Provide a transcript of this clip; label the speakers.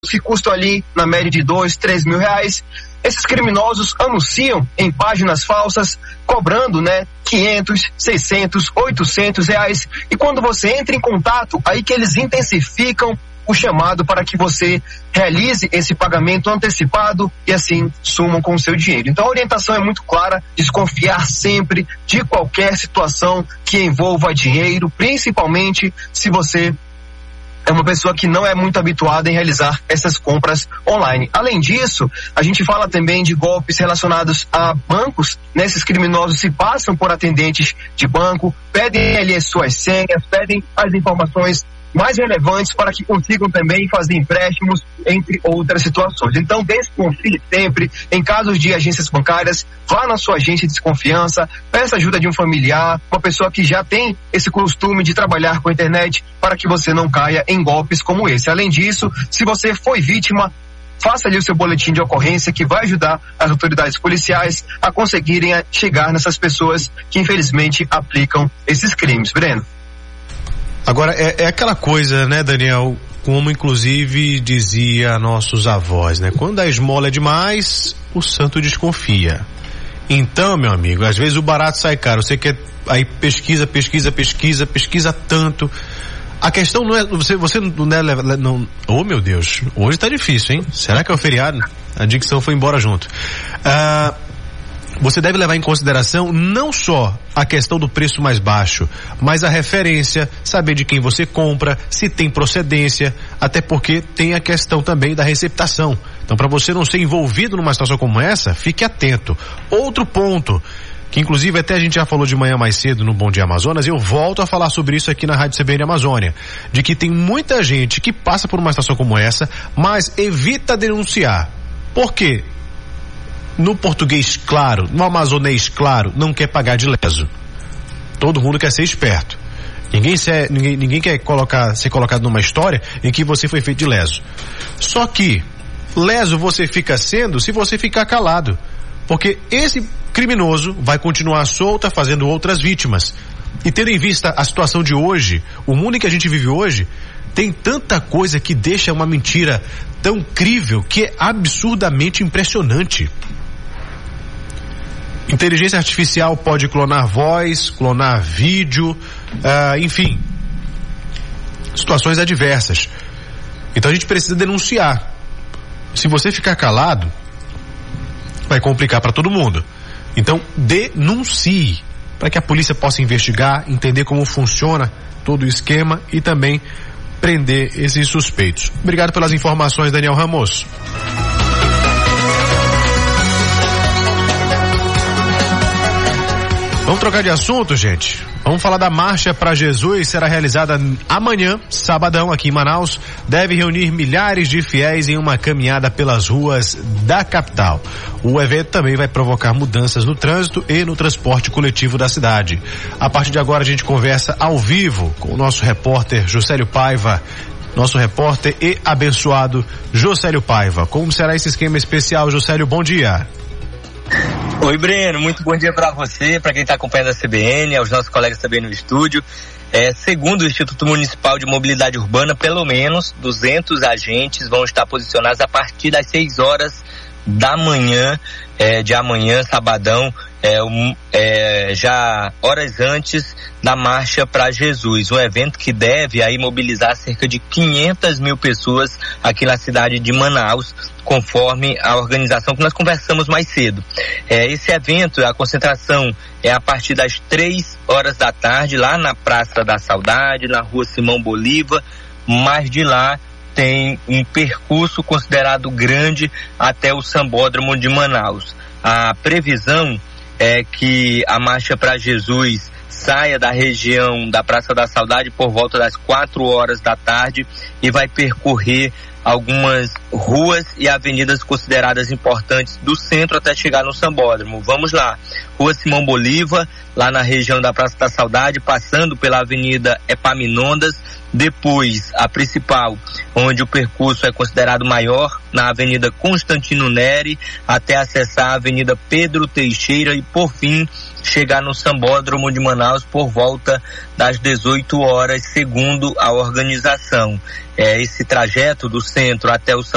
Speaker 1: que custam ali na média de 2, 3 mil reais. Esses criminosos anunciam em páginas falsas, cobrando, 500, 600, 800 reais. E quando você entra em contato, aí que eles intensificam o chamado para que você realize esse pagamento antecipado e assim sumam com o seu dinheiro. Então a orientação é muito clara: desconfiar sempre de qualquer situação que envolva dinheiro, principalmente se você é uma pessoa que não é muito habituada em realizar essas compras online. Além disso, a gente fala também de golpes relacionados a bancos. Esses criminosos se passam por atendentes de banco, pedem ali as suas senhas, pedem as informações mais relevantes para que consigam também fazer empréstimos, entre outras situações. Então, desconfie sempre. Em casos de agências bancárias, vá na sua agência de confiança, peça ajuda de um familiar, uma pessoa que já tem esse costume de trabalhar com a internet, para que você não caia em golpes como esse. Além disso, se você foi vítima, faça ali o seu boletim de ocorrência, que vai ajudar as autoridades policiais a conseguirem chegar nessas pessoas que infelizmente aplicam esses crimes. Breno.
Speaker 2: Agora, é aquela coisa, Daniel, como inclusive dizia nossos avós, Quando a esmola é demais, o santo desconfia. Então, meu amigo, às vezes o barato sai caro. Você quer, aí pesquisa tanto. A questão não é, você não, oh meu Deus, hoje tá difícil, hein? Será que é o feriado? A dicção foi embora junto. Você deve levar em consideração não só a questão do preço mais baixo, mas a referência, saber de quem você compra, se tem procedência, até porque tem a questão também da receptação. Então, para você não ser envolvido numa situação como essa, fique atento. Outro ponto, que inclusive até a gente já falou de manhã mais cedo no Bom Dia Amazonas, e eu volto a falar sobre isso aqui na Rádio CBN Amazônia, de que tem muita gente que passa por uma situação como essa, mas evita denunciar. Por quê? No português claro, no amazonês claro, não quer pagar de leso. Todo mundo quer ser esperto. Ninguém quer ser colocado numa história em que você foi feito de leso. Só que leso você fica sendo se você ficar calado. Porque esse criminoso vai continuar solto, fazendo outras vítimas. E tendo em vista a situação de hoje, o mundo em que a gente vive hoje, tem tanta coisa que deixa uma mentira tão crível que é absurdamente impressionante. Inteligência artificial pode clonar voz, clonar vídeo, enfim, situações adversas. Então a gente precisa denunciar. Se você ficar calado, vai complicar para todo mundo. Então denuncie, para que a polícia possa investigar, entender como funciona todo o esquema e também prender esses suspeitos. Obrigado pelas informações, Daniel Ramos. Vamos trocar de assunto, gente. Vamos falar da Marcha para Jesus. Será realizada amanhã, sabadão, aqui em Manaus. Deve reunir milhares de fiéis em uma caminhada pelas ruas da capital. O evento também vai provocar mudanças no trânsito e no transporte coletivo da cidade. A partir de agora a gente conversa ao vivo com o nosso repórter Josélio Paiva. Nosso repórter e abençoado Josélio Paiva. Como será esse esquema especial, Josélio? Bom dia.
Speaker 3: Oi, Breno, muito bom dia para você, para quem está acompanhando a CBN, aos nossos colegas também no estúdio. Segundo o Instituto Municipal de Mobilidade Urbana, pelo menos 200 agentes vão estar posicionados a partir das 6 horas da manhã, de amanhã, sabadão, já horas antes da Marcha para Jesus, um evento que deve aí mobilizar cerca de 500 mil pessoas aqui na cidade de Manaus, conforme a organização que nós conversamos mais cedo. Esse evento, a concentração é a partir das 3 horas da tarde, lá na Praça da Saudade, na Rua Simão Bolívar, mas de lá tem um percurso considerado grande até o Sambódromo de Manaus. A previsão é que a Marcha para Jesus saia da região da Praça da Saudade por volta das 4 horas da tarde e vai percorrer algumas ruas e avenidas consideradas importantes do centro até chegar no Sambódromo. Vamos lá. Rua Simão Bolívar, lá na região da Praça da Saudade, passando pela Avenida Epaminondas, depois a principal, onde o percurso é considerado maior, na Avenida Constantino Neri, até acessar a Avenida Pedro Teixeira e, por fim, chegar no Sambódromo de Manaus por volta das 18 horas, segundo a organização. Esse trajeto do centro até o